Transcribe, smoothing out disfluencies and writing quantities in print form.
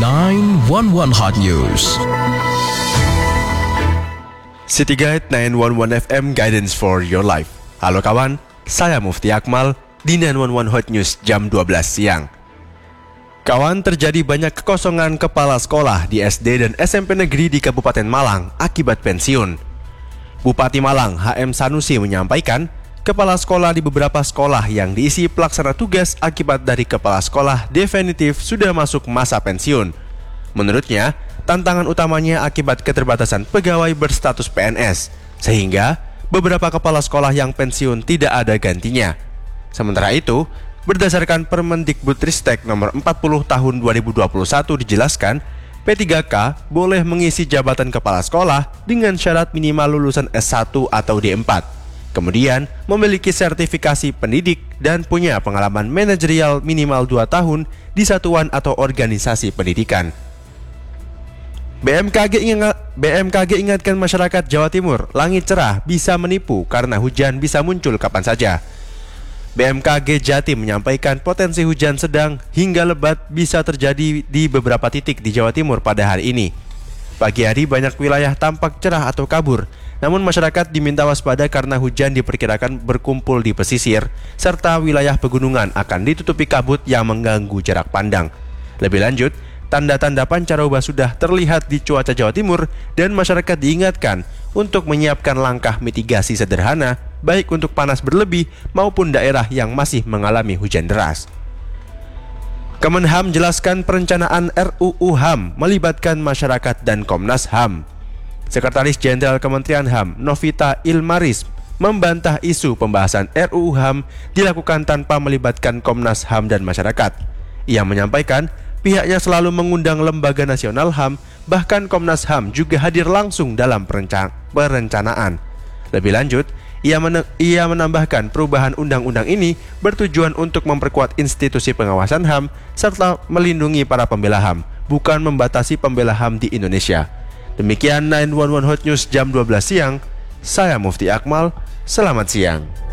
911 Hot News. City Guide 911 FM Guidance for Your Life. Halo kawan, saya Mufti Akmal di 911 Hot News jam 12 siang. Kawan, terjadi banyak kekosongan kepala sekolah di SD dan SMP negeri di Kabupaten Malang akibat pensiun. Bupati Malang HM Sanusi menyampaikan, kepala sekolah di beberapa sekolah yang diisi pelaksana tugas akibat dari kepala sekolah definitif sudah masuk masa pensiun. Menurutnya, tantangan utamanya akibat keterbatasan pegawai berstatus PNS, sehingga beberapa kepala sekolah yang pensiun tidak ada gantinya. Sementara itu, berdasarkan Permendikbudristek nomor 40 tahun 2021 dijelaskan, P3K boleh mengisi jabatan kepala sekolah dengan syarat minimal lulusan S1 atau D4. Kemudian memiliki sertifikasi pendidik dan punya pengalaman manajerial minimal 2 tahun di satuan atau organisasi pendidikan. BMKG ingatkan masyarakat Jawa Timur, langit cerah bisa menipu karena hujan bisa muncul kapan saja. BMKG Jatim menyampaikan potensi hujan sedang hingga lebat bisa terjadi di beberapa titik di Jawa Timur pada hari ini. Pagi hari banyak wilayah tampak cerah atau kabur, namun masyarakat diminta waspada karena hujan diperkirakan berkumpul di pesisir, serta wilayah pegunungan akan ditutupi kabut yang mengganggu jarak pandang. Lebih lanjut, tanda-tanda pancaroba sudah terlihat di cuaca Jawa Timur dan masyarakat diingatkan untuk menyiapkan langkah mitigasi sederhana, baik untuk panas berlebih maupun daerah yang masih mengalami hujan deras. Kemenham jelaskan perencanaan RUU HAM melibatkan masyarakat dan Komnas HAM. Sekretaris Jenderal Kementerian HAM, Novita Ilmaris, membantah isu pembahasan RUU HAM dilakukan tanpa melibatkan Komnas HAM dan masyarakat. Ia menyampaikan pihaknya selalu mengundang Lembaga Nasional HAM, bahkan Komnas HAM juga hadir langsung dalam perencanaan. Lebih lanjut, ia menambahkan perubahan undang-undang ini bertujuan untuk memperkuat institusi pengawasan HAM serta melindungi para pembela HAM, bukan membatasi pembela HAM di Indonesia. Demikian 911 Hot News jam 12 siang, saya Mufti Akmal, selamat siang.